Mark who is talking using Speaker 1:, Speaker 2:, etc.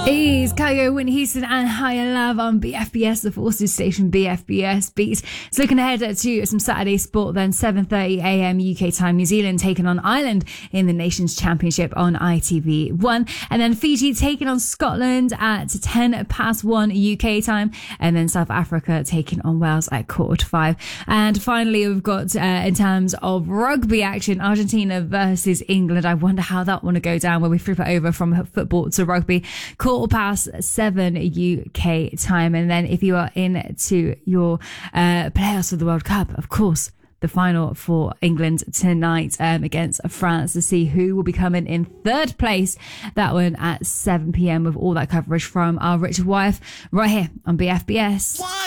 Speaker 1: Is Kygo, Whitney Houston and Higher Love on BFBS, the Forces station BFBS Beat. It's looking ahead to some Saturday sport then, 7:30am UK time. New Zealand taking on Ireland in the Nations Championship on ITV1. And then Fiji taking on Scotland at 1:10 UK time. And then South Africa taking on Wales at 4:45. And finally, we've got, in terms of rugby action, Argentina versus England. I wonder how that one will go down when we flip it over from football to rugby. 7:15 UK time. And then if you are into your playoffs of the World Cup, of course, the final for England tonight against France to see who will be coming in third place. That one at 7pm with all that coverage from our Richard Wyeth right here on BFBS.